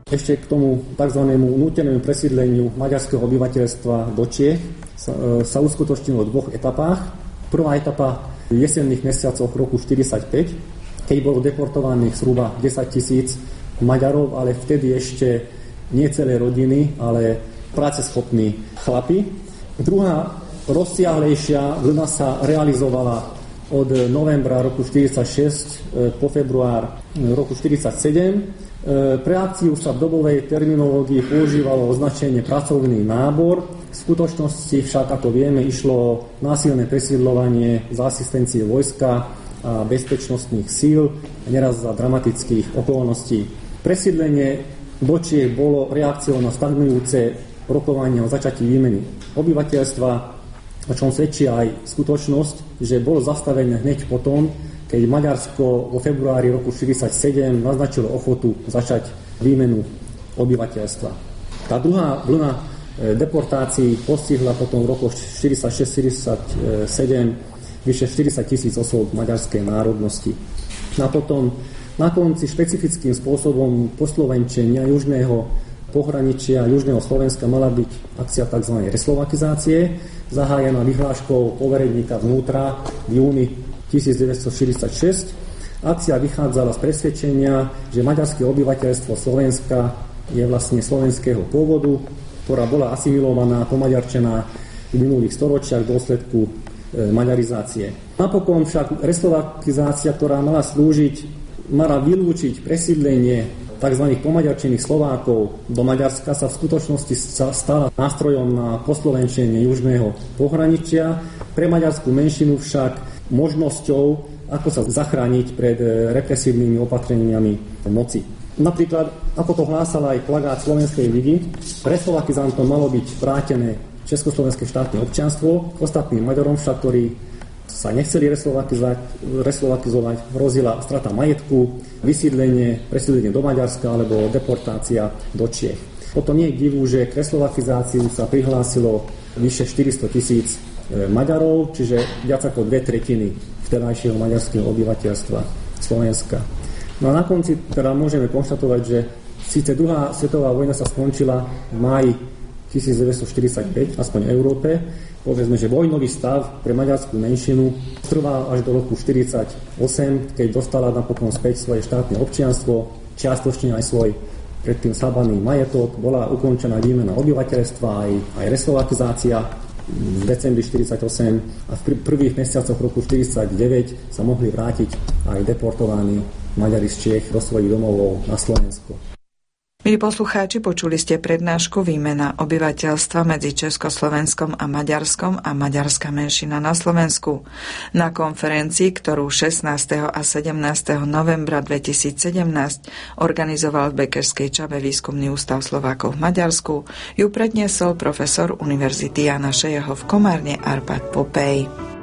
Ešte k tomu tzv. Nútenému presídleniu maďarského obyvateľstva do Čiech sa uskutočnilo v 2 etapách. Prvá etapa v jesenných mesiacoch roku 1945, keď bolo deportovaných zhruba 10 000 Maďarov, ale vtedy ešte nie celé rodiny, ale práceschopní chlapi. Druhá rozsiahlejšia vlna sa realizovala od novembra roku 1946 po február roku 1947. Pre akciu sa v dobovej terminológii používalo označenie pracovný nábor. V skutočnosti však, ako vieme, išlo o násilné presídľovanie za asistencie vojska a bezpečnostných síl, neraz za dramatických okolností. Presídlenie do Čiech bolo reakciou na stagnujúce rokovanie o začatí výmeny obyvateľstva, o čom svedčí aj skutočnosť, že bolo zastavené hneď potom, keď Maďarsko vo februári roku 1947 naznačilo ochotu začať výmenu obyvateľstva. Tá druhá vlna deportácií postihla potom v rokoch 1946-1947 vyše 40 000 osôb maďarskej národnosti. A potom na konci špecifickým spôsobom poslovenčenia južného pohraničia južného Slovenska mala byť akcia tzv. Reslovakizácie, zahájená vyhláškou povereníka vnútra v júni 1946. Akcia vychádzala z presvedčenia, že maďarské obyvateľstvo Slovenska je vlastne slovenského pôvodu, ktorá bola asimilovaná, pomaďarčená v minulých storočiach v dôsledku maďarizácie. Napokon však reslovakizácia, ktorá mala vylúčiť presídlenie tzv. Pomaďarčených Slovákov do Maďarska, sa v skutočnosti stala nástrojom na poslovenčenie južného pohraničia. Pre maďarskú menšinu však možnosťou, ako sa zachrániť pred represívnymi opatreniami moci. Napríklad, ako to hlásal aj plagát Slovenskej ligy, reslovakizantom malo byť vrátené československé štátne občianstvo, ostatným Maďarom však, ktorí sa nechceli reslovakizovať, hrozila strata majetku, presídlenie do Maďarska alebo deportácia do Čiech. Potom nie je divu, že k reslovakizáciu sa prihlásilo vyše 400 000 Maďarov, čiže viac ako 2/3 vtedajšieho maďarského obyvateľstva Slovenska. No a na konci teda môžeme konštatovať, že síce druhá svetová vojna sa skončila v máji 1945, aspoň v Európe, povedzme, že vojnový stav pre maďarskú menšinu trval až do roku 1948, keď dostala napokon späť svoje štátne občianstvo, čiastočne aj svoj predtým sabaný majetok, bola ukončená výmena obyvateľstva, aj reslovakizácia v decembri 1948 a v prvých mesiacoch roku 1949 sa mohli vrátiť aj deportovaní Maďari z Čiech do svojich domovov na Slovensko. Milí poslucháči, počuli ste prednášku Výmena obyvateľstva medzi Československom a Maďarskom a maďarská menšina na Slovensku. Na konferencii, ktorú 16. a 17. novembra 2017 organizoval v Bekerskej Čabe Výskumný ústav Slovákov v Maďarsku, ju predniesol profesor Univerzity Jána Šejeho v Komárne Arpad Popej.